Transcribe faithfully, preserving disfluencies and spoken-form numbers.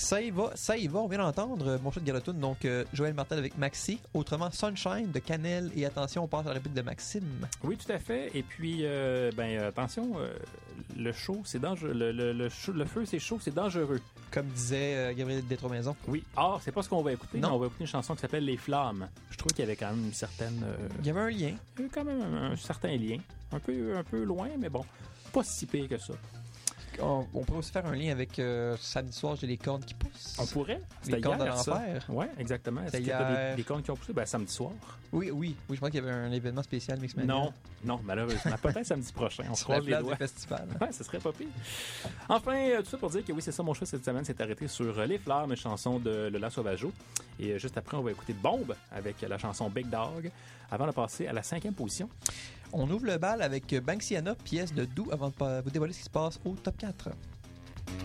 Ça y va, ça y va. On vient d'entendre mon choix de Galatune, donc euh, Joël Martel avec Maxi, autrement Sunshine de Cannelle. Et attention, on passe à la réplique de Maxime. Oui, tout à fait. Et puis, euh, ben attention, euh, le chaud, c'est dangereux. Le, le, le, chaud, le feu, c'est chaud, c'est dangereux. Comme disait euh, Gabriel Détromaison. Oui. Or, c'est pas ce qu'on va écouter. Non. On va écouter une chanson qui s'appelle Les Flammes. Je trouve qu'il y avait quand même une certaine... Euh, Il y avait un lien. quand même un, un certain lien. Un peu, un peu loin, mais bon, pas si pire que ça. On, on pourrait aussi faire un lien avec euh, samedi soir, j'ai les cornes qui poussent. On pourrait. Les cornes de l'enfer. Oui, exactement. Est-ce C'était qu'il y a pas hier. des, des cornes qui ont poussé? Ben, samedi soir. Oui, oui. Oui, je pense qu'il y avait un événement spécial Mixmania. Non, non, malheureusement. Peut-être samedi prochain. On se Sur la croise les place doigts. du festival. Ouais, ce serait pas pire. Enfin, euh, tout ça pour dire que oui, c'est ça, mon choix cette semaine s'est arrêté sur euh, Les Flammes, chanson de Lola Sauvageau. Et euh, juste après, on va écouter Bombe avec euh, la chanson Big Dog, avant de passer à la cinquième position. On ouvre le bal avec Banksiana, pièce de Doux, avant de pas vous dévoiler ce qui se passe au top quatre.